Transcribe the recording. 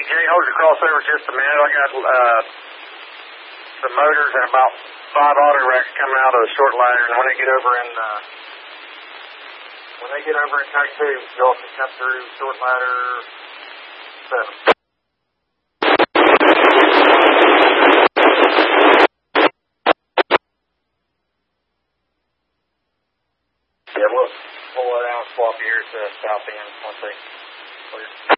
Jay, hold your crossover just a minute. I got some motors and about 5 auto racks coming out of the short ladder, and when they get over in track 2, y'all can come through short ladder 7. Yeah, we'll pull it out and swap here to south end once they clear.